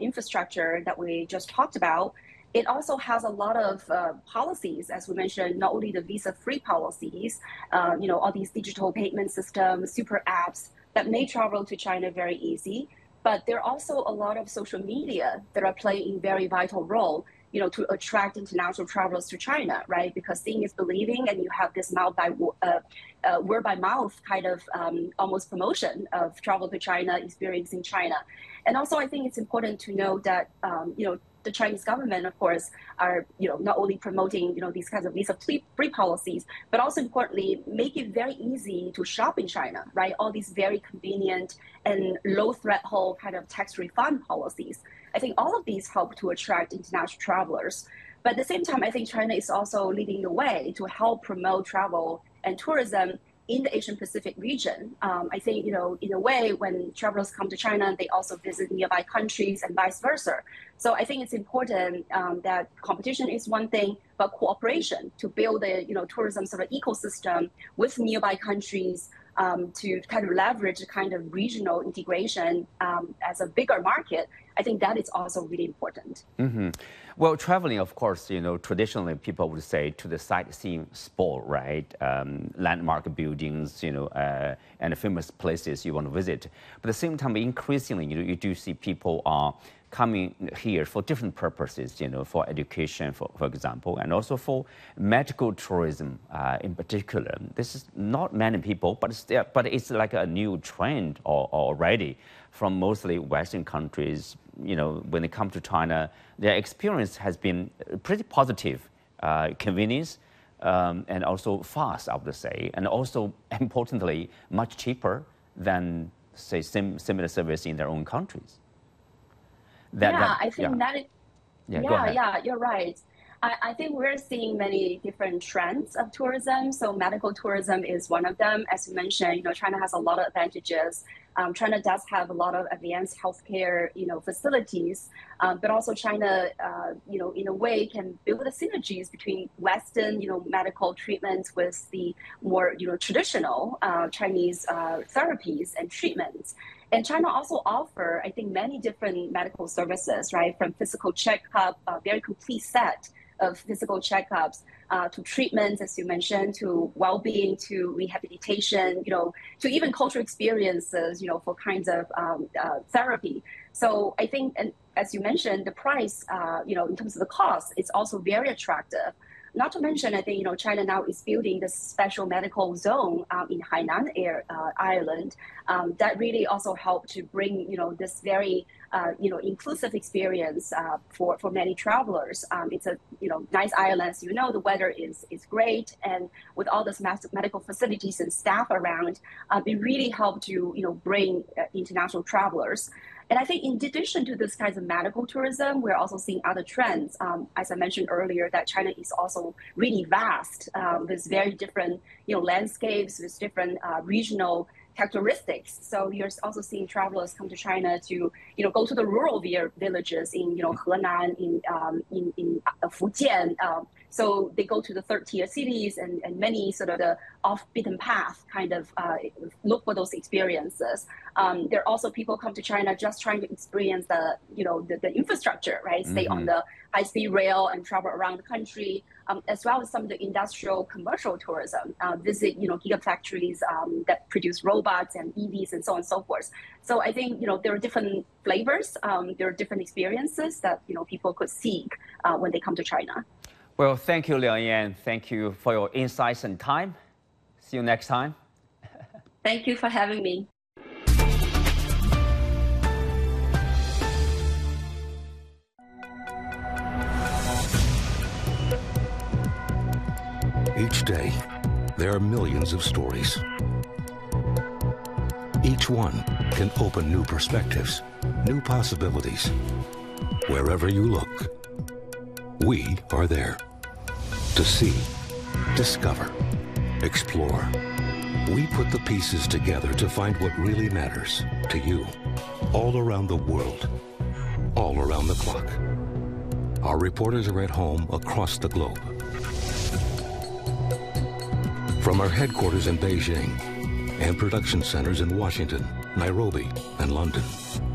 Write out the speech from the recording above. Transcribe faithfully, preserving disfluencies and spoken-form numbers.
infrastructure that we just talked about, it also has a lot of uh, policies, as we mentioned, not only the visa-free policies, uh, you know, all these digital payment systems, super apps that make travel to China very easy. But there are also a lot of social media that are playing a very vital role, you know, to attract international travelers to China, right? Because seeing is believing, and you have this mouth by uh, uh, word by mouth kind of um, almost promotion of travel to China, experiencing China. And also, I think it's important to know that, um, you know, the Chinese government, of course, are, you know, not only promoting, you know, these kinds of visa-free policies, but also importantly, make it very easy to shop in China, right? All these very convenient and low-threshold kind of tax refund policies. I think all of these help to attract international travelers. But at the same time, I think China is also leading the way to help promote travel and tourism in the Asian Pacific region. Um, I think, you know, in a way, when travelers come to China, they also visit nearby countries and vice versa. So I think it's important um, that competition is one thing, but cooperation to build a, you know, tourism sort of ecosystem with nearby countries um, to kind of leverage the kind of regional integration um, as a bigger market. I think that is also really important. Mm-hmm. Well, traveling, of course, you know, traditionally people would say to the sightseeing spot, right? Um, landmark buildings, you know, uh, and famous places you want to visit. But at the same time, increasingly, you know, you do see people are coming here for different purposes, you know, for education, for, for example, and also for medical tourism uh, in particular. This is not many people, but it's, but it's like a new trend already from mostly Western countries. You know, when they come to China, their experience has been pretty positive, uh, convenience, um, and also fast, I would say, and also, importantly, much cheaper than, say, sim similar service in their own countries. That, yeah, that, I think yeah. that is, yeah, yeah, yeah, you're right. I, I think we're seeing many different trends of tourism. So medical tourism is one of them. As you mentioned, you know, China has a lot of advantages. Um, China does have a lot of advanced healthcare, you know, facilities, um, but also China, uh, you know, in a way can build the synergies between Western, you know, medical treatments with the more, you know, traditional uh, Chinese uh, therapies and treatments. And China also offer, I think, many different medical services, right? From physical checkup, a very complete set of physical checkups, uh, to treatments, as you mentioned, to well-being, to rehabilitation, you know, to even cultural experiences, you know, for kinds of um, uh, therapy. So I think, and as you mentioned, the price, uh, you know, in terms of the cost, it's also very attractive. Not to mention, I think, you know, China now is building this special medical zone um, in Hainan Air, uh, Island um, that really also helped to bring, you know, this very, uh, you know, inclusive experience uh, for, for many travelers. Um, it's a, you know, nice island. As you know, the weather is, is great. And with all these massive medical facilities and staff around, uh, it really helped to, you know, bring uh, international travelers. And I think in addition to this kinds of medical tourism, we're also seeing other trends. Um, as I mentioned earlier, that China is also really vast um, with very different, you know, landscapes, with different uh, regional characteristics. So you're also seeing travelers come to China to, you know, go to the rural villages in, you know, Henan, in um, in, in uh, Fujian. Um, so they go to the third tier cities and, and many sort of the off beaten path kind of uh, look for those experiences. Um, there are also people come to China just trying to experience the, you know, the, the infrastructure, right? Stay mm-hmm. on the high-speed rail and travel around the country, um, as well as some of the industrial commercial tourism, uh, visit, you know, gigafactories um, that produce robots and E Vs and so on and so forth. So I think, you know, there are different flavors, um, there are different experiences that, you know, people could seek uh, when they come to China. Well, thank you, Liang. Thank you for your insights and time. See you next time. Thank you for having me. Each day, there are millions of stories. Each one can open new perspectives, new possibilities. Wherever you look, we are there to see, discover, explore. We put the pieces together to find what really matters to you, all around the world, all around the clock. Our reporters are at home across the globe. From our headquarters in Beijing and production centers in Washington, Nairobi, and London,